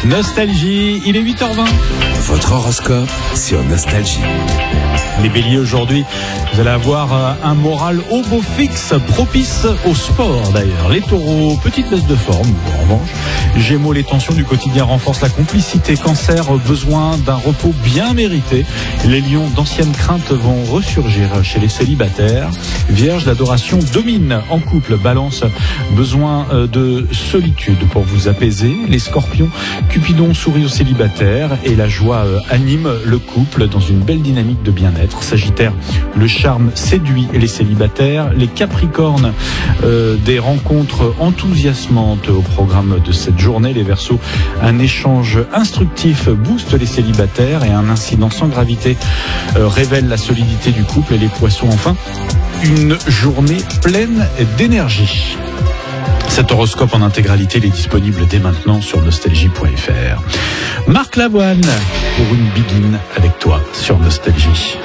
Nostalgie, il est 8h20. Votre horoscope sur Nostalgie. Les béliers aujourd'hui, vous allez avoir un moral au beau fixe, propice au sport d'ailleurs. Les taureaux, petite baisse de forme en revanche. Gémeaux, les tensions du quotidien renforcent la complicité. Cancer, besoin d'un repos bien mérité. Les lions, d'anciennes craintes vont ressurgir chez les célibataires. Vierge, l'adoration domine en couple. Balance, besoin de solitude pour vous apaiser. Les scorpions, Cupidon sourit aux célibataires et la joie anime le couple dans une belle dynamique de bien-être. Sagittaire, le charme séduit les célibataires. Les capricornes, des rencontres enthousiasmantes au programme de cette journée. Les Verseaux, un échange instructif booste les célibataires et un incident sans gravité révèle la solidité du couple. Et les Poissons, enfin, une journée pleine d'énergie. Cet horoscope en intégralité, il est disponible dès maintenant sur nostalgie.fr. Marc Lavoine pour une begin avec toi sur Nostalgie.